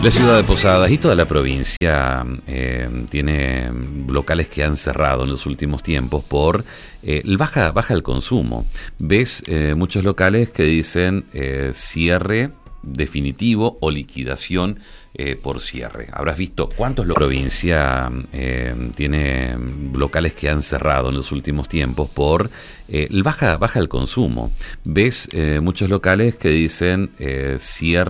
La ciudad de Posadas y toda la provincia tiene locales que han cerrado en los últimos tiempos por baja el consumo. Ves muchos locales que dicen cierre definitivo o liquidación por cierre. Habrás visto cuántos la provincia tiene locales que han cerrado en los últimos tiempos por baja el consumo. Ves muchos locales que dicen cierre